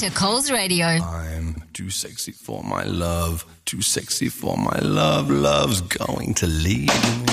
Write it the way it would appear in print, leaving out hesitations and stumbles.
to Coles Radio. I'm too sexy for my love, too sexy for my love, love's going to leave me.